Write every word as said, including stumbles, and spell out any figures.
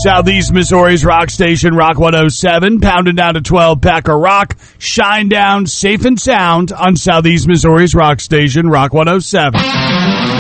Southeast Missouri's rock station, Rock one oh seven, pounding down to twelve, Packer Rock. Shine down, safe and sound on Southeast Missouri's rock station, Rock one oh seven.